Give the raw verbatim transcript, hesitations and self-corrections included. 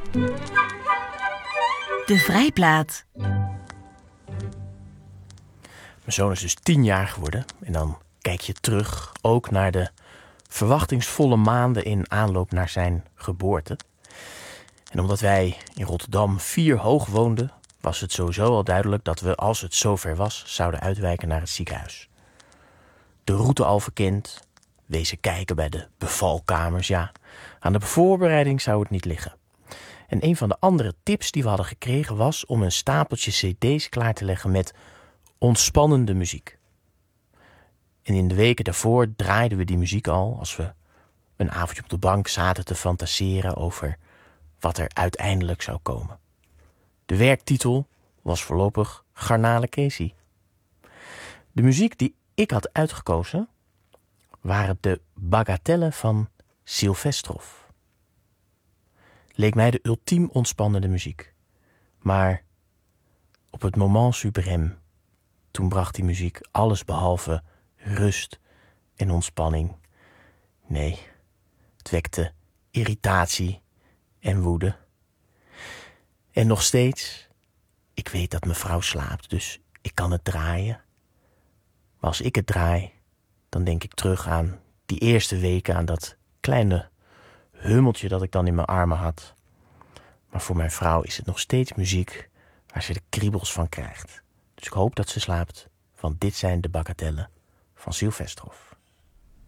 De Vrijplaat. Mijn zoon is dus tien jaar geworden. En dan kijk je terug ook naar de verwachtingsvolle maanden in aanloop naar zijn geboorte. En omdat wij in Rotterdam vier hoog woonden, was het sowieso al duidelijk dat we, als het zover was, zouden uitwijken naar het ziekenhuis. De route al verkend, wezen kijken bij de bevalkamers, ja. Aan de voorbereiding zou het niet liggen. En een van de andere tips die we hadden gekregen was om een stapeltje cd's klaar te leggen met ontspannende muziek. En in de weken daarvoor draaiden we die muziek al als we een avondje op de bank zaten te fantaseren over wat er uiteindelijk zou komen. De werktitel was voorlopig Garnalen-Casey. De muziek die ik had uitgekozen waren de bagatellen van Silvestrov. Leek mij de ultiem ontspannende muziek. Maar op het moment suprême, toen bracht die muziek alles behalve rust en ontspanning. Nee, het wekte irritatie en woede. En nog steeds, ik weet dat mevrouw slaapt, dus ik kan het draaien. Maar als ik het draai, dan denk ik terug aan die eerste weken, aan dat kleine hummeltje dat ik dan in mijn armen had. Maar voor mijn vrouw is het nog steeds muziek waar ze de kriebels van krijgt. Dus ik hoop dat ze slaapt, want dit zijn de bagatellen van Silvestrov.